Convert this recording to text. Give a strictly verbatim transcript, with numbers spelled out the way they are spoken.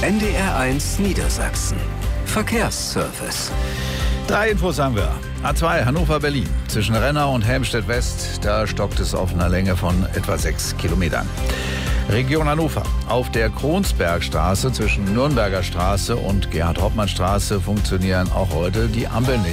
N D R eins Niedersachsen. Verkehrsservice. Drei Infos haben wir. A zwei Hannover-Berlin. Zwischen Rennau und Helmstedt-West, da stockt es auf einer Länge von etwa sechs Kilometern. Region Hannover. Auf der Kronsbergstraße zwischen Nürnberger Straße und Gerhard-Hauptmann-Straße funktionieren auch heute die Ampeln nicht.